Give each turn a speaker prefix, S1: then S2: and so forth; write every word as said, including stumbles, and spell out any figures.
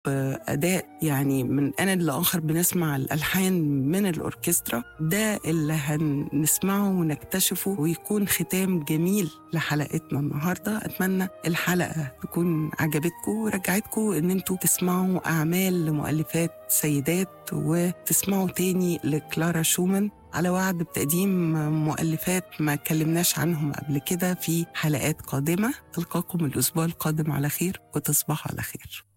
S1: بأداء يعني من آن لآخر بنسمع الألحان من الأوركسترا، ده اللي هنسمعه ونكتشفه ويكون ختام جميل لحلقتنا النهاردة. أتمنى الحلقة تكون عجبتكم ورجعتكم إن انتوا تسمعوا أعمال لمؤلفات سيدات وتسمعوا تاني لكلارا شومان، على وعد بتقديم مؤلفات ما كلمناش عنهم قبل كده في حلقات قادمة. ألقاكم الأسبوع القادم على خير وتصبحوا على خير.